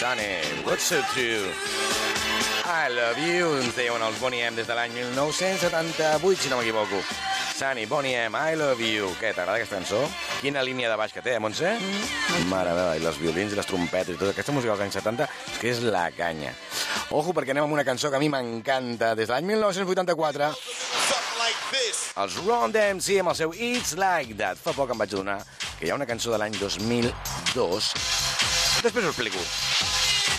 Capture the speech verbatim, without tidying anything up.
Sunny, what's so true? I love you, ens deien els Boney M des de l'any mil nou-cents setanta-vuit, si no m'equivoco. Sunny, Boney M, I love you. Què, t'agrada aquesta cançó? Quina línia de baix que té, eh, Montse? Mm. Mare meva, i els violins i les trompetes i tota aquesta música dels anys setanta, és que és la canya. Ojo, perquè anem amb una cançó que a mi m'encanta. Des de l'any mil nou-cents vuitanta-quatre, els Run D M C amb el seu It's Like That. Fa poc em vaig adonar que hi ha una cançó de l'any dos mil dos. Després ho explico.